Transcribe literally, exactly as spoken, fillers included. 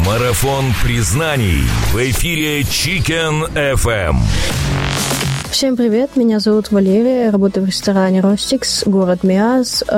Марафон признаний в эфире Chicken эф эм. Всем привет, меня зовут Валерия, я работаю в ресторане Ростикс, город Миас.